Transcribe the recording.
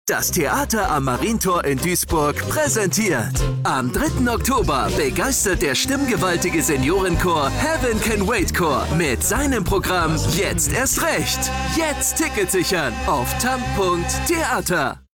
Das Theater am Marientor in Duisburg präsentiert. Am 3. Oktober begeistert der stimmgewaltige Seniorenchor Heaven Can Wait Chor mit seinem Programm Jetzt erst recht. Jetzt Ticket sichern auf tam.theater.